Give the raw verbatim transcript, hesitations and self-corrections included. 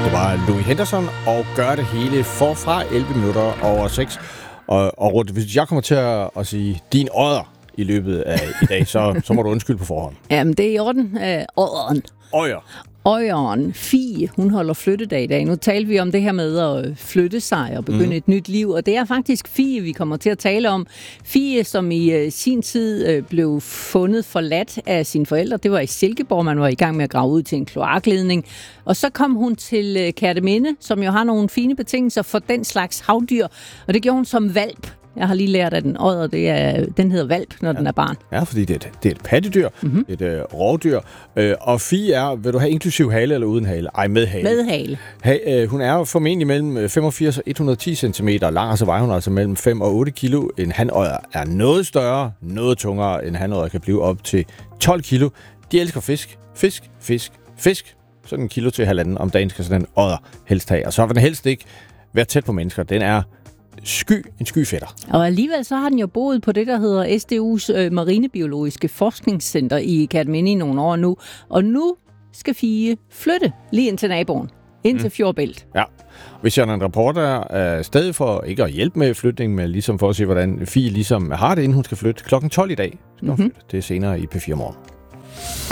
det bare Louis Henderson og gør det hele forfra elleve minutter over seks. Og, og hvis jeg kommer til at, at sige din odder i løbet af i dag, så, så må du undskylde på forhånd. Jamen, det er i orden. Øh, odderen. Øjer. Øjeren, Fie, hun holder flyttedag i dag. Nu talte vi om det her med at flytte sig og begynde mm. et nyt liv, og det er faktisk Fie, vi kommer til at tale om. Fie, som i uh, sin tid uh, blev fundet forladt af sine forældre. Det var i Silkeborg, man var i gang med at grave ud til en kloakledning. Og så kom hun til uh, Kerteminde, som jo har nogle fine betingelser for den slags havdyr, og det gjorde hun som hvalp. Jeg har lige lært, at den odder, det er, den hedder hvalp, når ja. den er barn. Ja, fordi det er et, det er et pattedyr, mm-hmm. et øh, rovdyr. Øh, og Fie er, vil du have inklusiv hale eller uden hale? Ej, med hale. Med hale. Ha, øh, hun er formentlig mellem femogfirs og et hundrede og ti centimeter lang, og så vejer hun altså mellem fem og otte kilo. En hanodder er noget større, noget tungere. En hanodder kan blive op til tolv kilo. De elsker fisk, fisk, fisk, fisk. Sådan en kilo til halvanden om dagen skal sådan en odder helst have. Og så vil den helst ikke være tæt på mennesker. Den er sky, en skyfætter. Og alligevel så har den jo boet på det, der hedder S D U's øh, Marinebiologiske Forskningscenter i Kerteminde i nogle år nu. Og nu skal Fie flytte lige ind til naboen. Ind mm. til Fjordbælt. Ja. Hvis jeg er en reporter er stadig for ikke at hjælpe med flytningen, men ligesom for at se, hvordan Fie ligesom har det, inden hun skal flytte klokken tolv i dag. Skal mm-hmm. Det er senere i P fire Morgen.